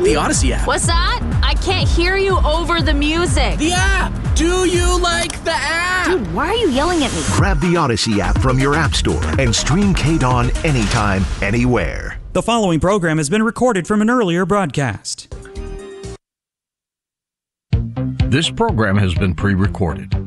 the Odyssey app. What's that? I can't hear you over the music. The app! Do you like the app? Dude, why are you yelling at me? Grab the Odyssey app from your app store and stream KDAWN anytime, anywhere. The following program has been recorded from an earlier broadcast. This program has been pre-recorded.